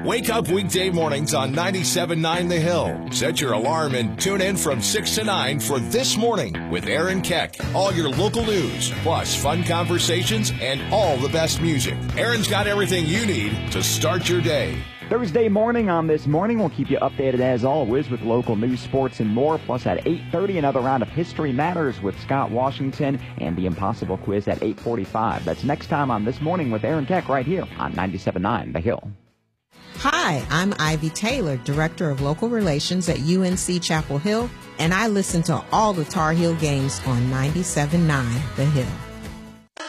Wake up weekday mornings on 97.9 The Hill. Set your alarm and tune in from 6 to 9 for This Morning with Aaron Keck. All your local news, plus fun conversations and all the best music. Aaron's got everything you need to start your day. Thursday morning on This Morning, we'll keep you updated as always with local news, sports, and more. Plus at 8:30, another round of History Matters with Scott Washington and the Impossible Quiz at 8:45. That's next time on This Morning with Aaron Keck right here on 97.9 The Hill. Hi, I'm Ivy Taylor, Director of Local Relations at UNC Chapel Hill, and I listen to all the Tar Heel games on 97.9 The Hill.